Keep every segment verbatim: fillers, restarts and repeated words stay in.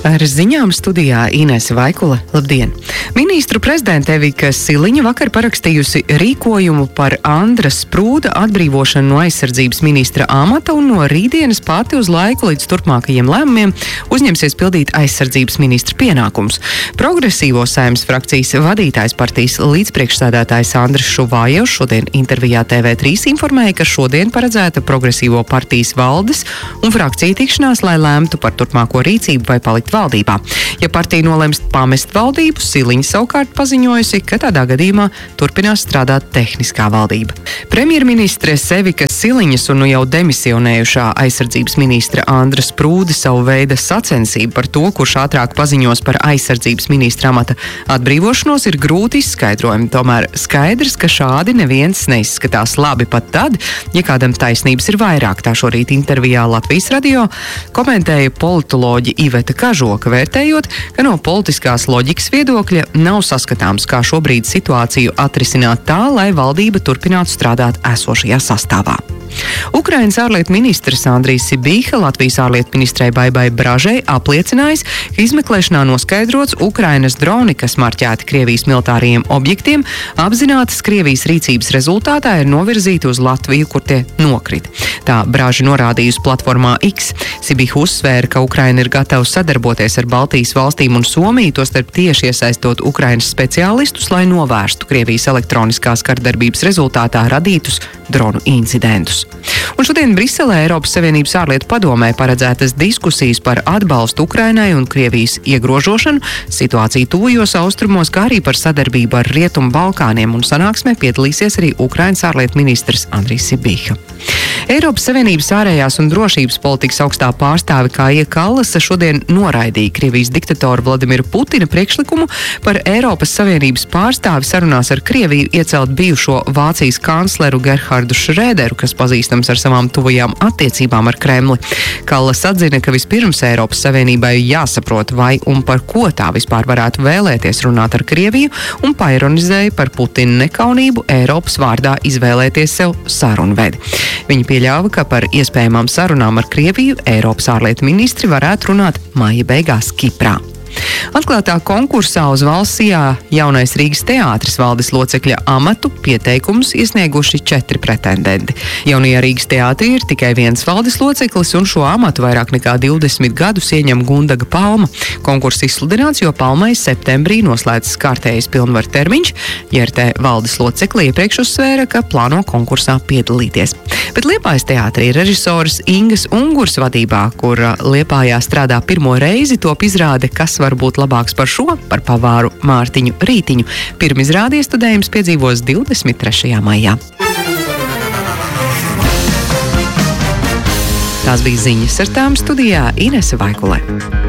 Ar ziņām studijā Inese Vaikule. Labdien! Ministru prezidente Evika Siliņa vakar parakstījusi rīkojumu par Andra Sprūda atbrīvošanu no aizsardzības ministra amata un no rītdienas pati uz laiku līdz turpmākajiem lēmumiem uzņemsies pildīt aizsardzības ministra pienākumus. Progresīvo Saeimas frakcijas vadītājs partijas līdzpriekšsēdētājs Andris Šuvājevs šodien intervijā T V trīs informēja, ka šodien paredzēta progresīvo partijas valdes un frakcija tikšanās, lai lēmtu par turpmāko rīcību vai palikt valdībā. Ja partija nolemst pamest valdību, Siliņa savukārt paziņojusi, ka tādā gadījumā turpinās strādāt tehniskā valdība. Premjerministre Evika Siliņas un nu jau demisionējušā aizsardzības ministra Andra Sprūda savu veidu sacensību par to, kurš ātrāk paziņos par aizsardzības ministra amata atbrīvošanos, ir grūti izskaidrojumi. Tomēr skaidrs, ka šādi neviens neizskatās labi pat tad, ja kādam taisnības ir vairāk. Tā šorīt intervijā Latvijas radio komentēja politoloģi Iveta Kažoka, vērtējot, ka no politiskās loģikas viedokļa nav saskatāms, kā šobrīd situāciju atrisināt tā, lai valdība turpinātu strādāt esošajā sastāvā. Ukrainas ārlietu ministrs Andrijs Sibīha Latvijas ārlietu ministrei Baibai Bražai apliecinājis, ka izmeklēšanā noskaidrots Ukrainas droni, kas marķēti Krievijas militārajiem objektiem, apzinātas Krievijas rīcības rezultātā ir novirzīti uz Latviju, kur tie nokrit. Tā Braža norādījusi platformā X. Sibīha uzsvēra, ka Ukraina ir gatava sadarboties ar Baltijas valstīm un Somiju, tostarp tieši iesaistot Ukrainas speciālistus, lai novērstu Krievijas elektroniskās kardarbības rezultātā radītus dronu incidentus. Un šodien Briselē Eiropas Savienības ārlietu padomē paredzētas diskusijas par atbalstu Ukrainai un Krievijas iegrožošanu, situāciju tuvajos austrumos, kā arī par sadarbību ar Rietumu Balkāniem, un sanāksmē piedalīsies arī Ukrainas ārlietu ministrs Andrijs Sibīha. Eiropas Savienības ārējās un drošības politikas augstā pārstāve Kaija Kallasa šodien noraidīja Krievijas diktatora Vladimira Putina priekšlikumu par Eiropas Savienības pārstāvi sarunās ar Krieviju iecelt bijušo Vācijas kancleru Gerhardu Šrēderu, kas pazīstams ar savām tuvajām attiecībām ar Kremli. Kallas atzina, ka vispirms Eiropas Savienībai jāsaprot, vai un par ko tā vispār varētu vēlēties runāt ar Krieviju, un paironizēja par Putina nekaunību Eiropas vārdā izvēlēties sev sarunvedi. Viņa pieļāva, ka par iespējamām sarunām ar Krieviju Eiropas ārlietu ministri varētu runāt maija beigās Kiprā. Atklātā konkursā uz valsts ijā jaunais Rīgas teātris valdes locekļa amatu pieteikumus iesnieguši četri pretendenti. Jaunajā Rīgas teātrī ir tikai viens valdes loceklis, un šo amatu vairāk nekā divdesmit gadus ieņem Gundaga Palma. Konkurss izsludināts, jo Palmai septembrī noslēdzas kārtējais pilnvaru termiņš. J R T valdes locekli iepriekš uzsvēra, ka plāno konkursā piedalīties. Bet Liepājas teātrī režisors Ingas Ungurs vadībā, kur Liepājā strādā pirmo reizi, top izrāde, kas var būt labāks par šo, par pavāru Mārtiņu Rītiņu. Pirmizrādi iestudējums piedzīvos divdesmit trešajā maijā. Tās bija ziņas, ar tām studijā Inese Vaikule.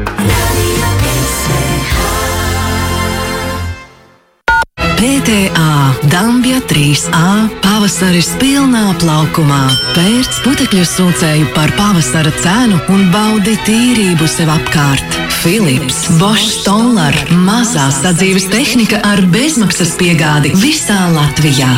P T A Dambja trīs A pavasaris pilnā plaukumā. Pērc putekļu sūcēju par pavasara cenu un baudi tīrību sev apkārt. Philips, Bosch Stoller, mazā sadzīves tehnika ar bezmaksas piegādi visā Latvijā.